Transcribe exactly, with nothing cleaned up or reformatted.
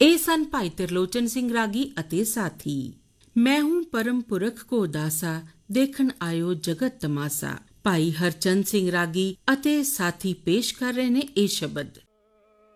ਇਹ ਸਨ ਭਾਈ ਤਿਰਲੋਚਨ ਸਿੰਘ ਰਾਗੀ ਅਤੇ ਸਾਥੀ। ਮੈਂ ਹੂੰ ਪਰਮ ਪੁਰਖ ਕੋ ਦਾਸਾ, ਦੇਖਣ ਆਇਓ ਜਗਤ ਤਮਾਸਾ। ਭਾਈ ਹਰਚੰਦ ਸਿੰਘ ਰਾਗੀ ਅਤੇ ਸਾਥੀ ਪੇਸ਼ ਕਰ ਰਹੇ ਨੇ ਇਹ ਸ਼ਬਦ।